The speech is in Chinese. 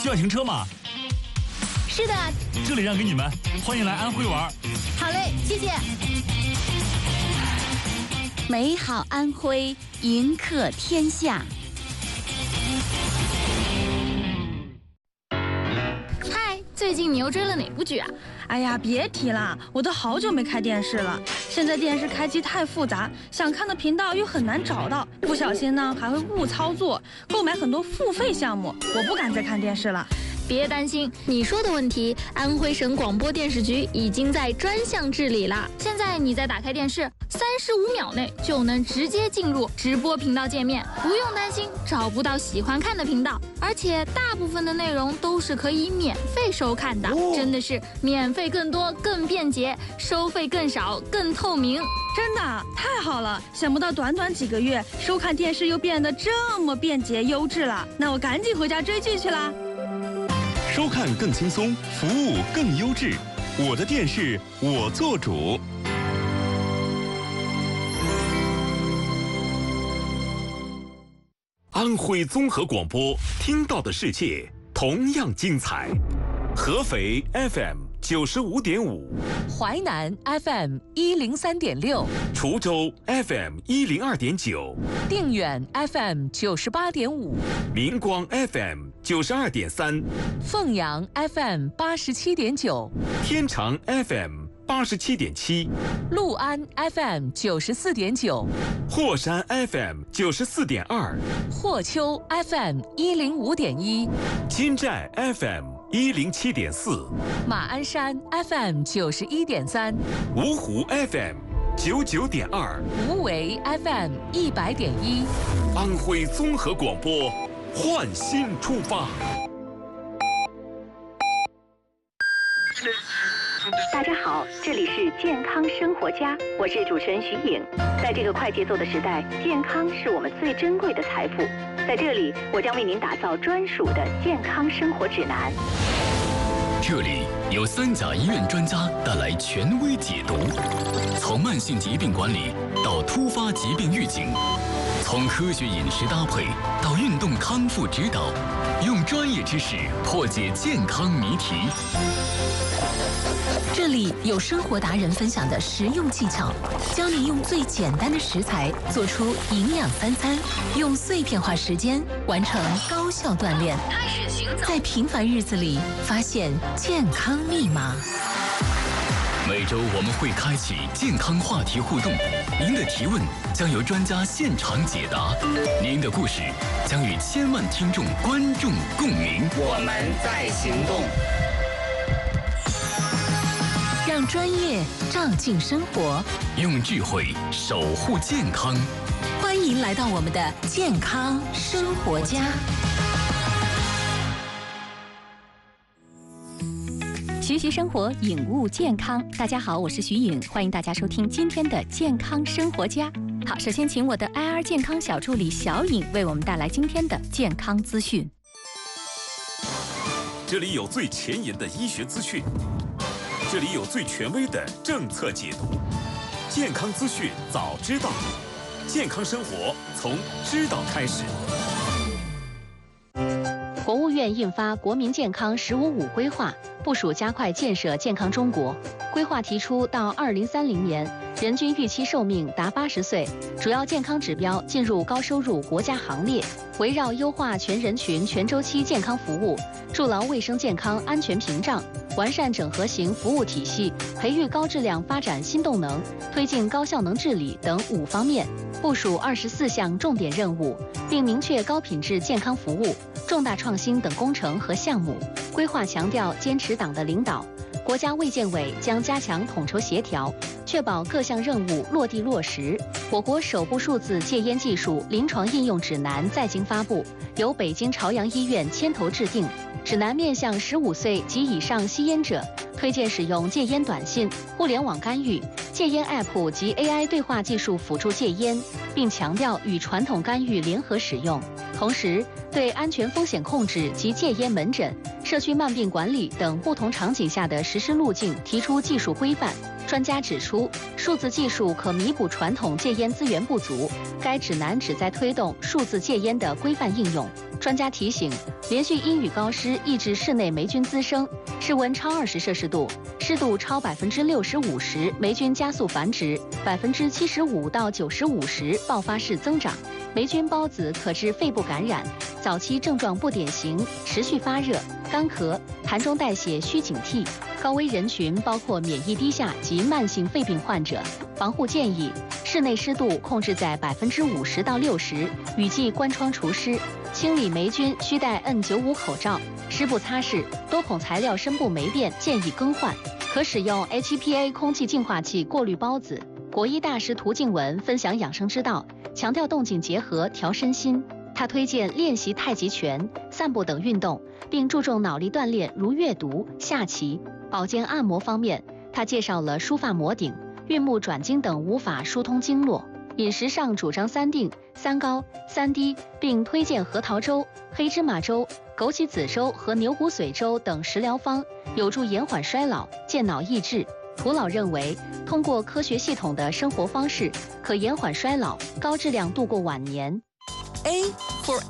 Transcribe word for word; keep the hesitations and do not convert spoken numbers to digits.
需要停车吗？ 是的， 这里让给你们，欢迎来安徽玩。 好嘞，谢谢。 美好安徽，迎客天下。 嗨，最近你又追了哪部剧啊？ 哎呀，别提了，我都好久没开电视了。现在电视开机太复杂，想看的频道又很难找到，不小心呢还会误操作，购买很多付费项目，我不敢再看电视了。 别担心，你说的问题，安徽省广播电视局已经在专项治理了。现在你再打开电视，三十五秒内就能直接进入直播频道界面，不用担心找不到喜欢看的频道，而且大部分的内容都是可以免费收看的，哦、真的是免费更多、更便捷，收费更少、更透明。 真的太好了！想不到短短几个月，收看电视又变得这么便捷优质了。那我赶紧回家追剧去啦！ 收看更轻松，服务更优质，我的电视我做主。安徽综合广播，听到的世界同样精彩。合肥 F M 九十五点五， 淮南 F M 一零三点六， 滁州 F M 一零二点九， 定远 F M 九十八点五， 明光 F M 九十二点三， 凤阳 F M 八十七点九， 天长 F M 八十七点七， 六安 F M 九十四点九， 霍山 F M 九十四点二， 霍丘 F M 一零五点一， 金寨 F M 一零七点四， 马鞍山 F M 九十一点三， 芜湖 F M 九九点二， 无为 F M 一百点一， 安徽综合广播，焕新出发。 大家好，这里是健康生活家，我是主持人徐颖。在这个快节奏的时代，健康是我们最珍贵的财富。在这里，我将为您打造专属的健康生活指南。 这里有三甲医院专家带来权威解读，从慢性疾病管理到突发疾病预警，从科学饮食搭配到运动康复指导，用专业知识破解健康谜题。 这里有生活达人分享的实用技巧，教你用最简单的食材做出营养三餐，用碎片化时间完成高效锻炼，开始行走，在平凡日子里发现健康密码。 每周我们会开启健康话题互动，您的提问将由专家现场解答，您的故事将与千万听众观众共鸣。 我们在行动。 让专业照进生活， 用智慧守护健康。 欢迎来到我们的健康生活家。 学习生活，领悟健康。大家好，我是徐颖，欢迎大家收听今天的健康生活家。好，首先请我的 I R 健康小助理小颖为我们带来今天的健康资讯。 这里有最前沿的医学资讯，这里有最权威的政策解读，健康资讯早知道，健康生活从知道开始。 国务院印发《国民健康“十五五”规划》，部署加快建设健康中国。规划提出，到二零三零年，人均预期寿命达八十岁，主要健康指标进入高收入国家行列。围绕优化全人群全周期健康服务，筑牢卫生健康安全屏障，完善整合型服务体系，培育高质量发展新动能，推进高效能治理等五方面，部署二十四项重点任务，并明确高品质健康服务、重大创新等工程和项目。规划强调坚持党的领导，国家卫健委将加强统筹协调，确保各项任务落地落实。我国首部数字戒烟技术临床应用指南在京发布，由北京朝阳医院牵头制定。指南面向十五岁及以上吸烟者，推荐使用戒烟短信、互联网干预、戒烟 App 及 A I 对话技术辅助戒烟，并强调与传统干预联合使用。同时，对安全风险控制及戒烟门诊、社区慢病管理等不同场景下的实施路径提出技术规范。专家指出，数字技术可弥补传统戒烟资源不足。该指南旨在推动数字戒烟的规范应用， 专家提醒，连续阴雨高湿抑制室内霉菌滋生，室温超二十摄氏度，湿度超百分之六十五时，霉菌加速繁殖，百分之七十五到九十五时爆发式增长。霉菌孢子可致肺部感染，早期症状不典型，持续发热、干咳、痰中带血需警惕。高危人群包括免疫低下及慢性肺病患者。防护建议：室内湿度控制在百分之五十到六十，雨季关窗除湿。清理霉菌需戴 N 九十五 口罩，湿布擦拭，多孔材料深部霉变，建议更换。可使用 H E P A 空气净化器过滤孢子。国医大师涂静文分享养生之道，强调动静结合调身心。他推荐练习太极拳、散步等运动，并注重脑力锻炼，如阅读、下棋。保健按摩方面，他介绍了梳发摩顶、运目转经等无法疏通经络。饮食上主张三定、三高、三低，并推荐核桃粥、黑芝麻粥、枸杞子粥和牛骨髓粥等食疗方，有助延缓衰老、健脑益智。涂老认为，通过科学系统的生活方式，可延缓衰老，高质量度过晚年。 A for